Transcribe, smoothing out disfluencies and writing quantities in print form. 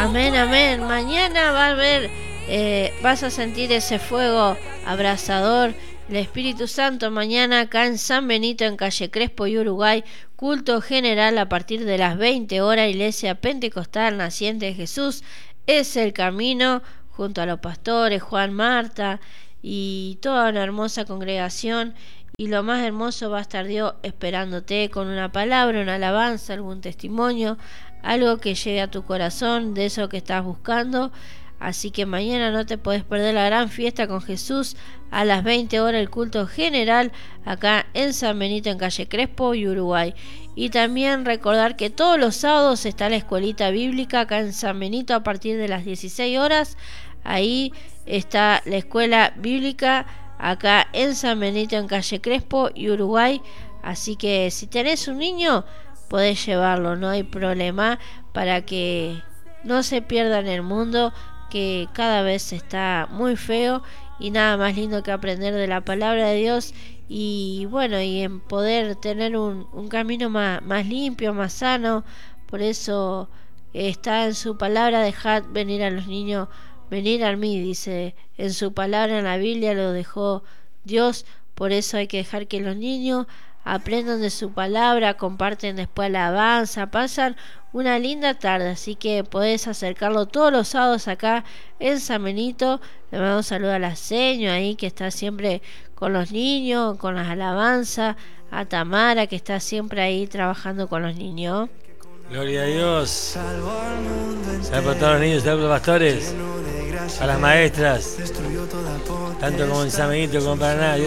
Amén, amén. Mañana va a haber, vas a sentir ese fuego abrasador. El Espíritu Santo mañana acá en San Benito, en calle Crespo y Uruguay, culto general a partir de las 20 horas, Iglesia Pentecostal Naciente de Jesús es el camino, junto a los pastores Juan, Marta y toda una hermosa congregación. Y lo más hermoso, va a estar Dios esperándote con una palabra, una alabanza, algún testimonio, algo que llegue a tu corazón de eso que estás buscando. Así que mañana no te puedes perder la gran fiesta con Jesús a las 20 horas, el culto general acá en San Benito, en calle Crespo y Uruguay. Y también recordar que todos los sábados está la escuelita bíblica acá en San Benito a partir de las 16 horas. Ahí está la escuela bíblica acá en San Benito, en calle Crespo y Uruguay. Así que si tenés un niño, podés llevarlo, no hay problema, para que no se pierda en el mundo, que cada vez está muy feo, y nada más lindo que aprender de la palabra de Dios. Y bueno, y en poder tener un camino más limpio, más sano. Por eso está en su palabra: dejad venir a los niños, venir a mí, dice en su palabra, en la Biblia lo dejó Dios. Por eso hay que dejar que los niños aprendan de su palabra, comparten después alabanza, pasan una linda tarde. Así que podés acercarlo todos los sábados acá en San Benito. Le mando un saludo a la seño ahí, que está siempre con los niños, con las alabanzas, a Tamara, que está siempre ahí trabajando con los niños. Gloria a Dios. Salve por todos los niños, salve por los pastores, a las maestras, tanto como en San Benito como en Paraná.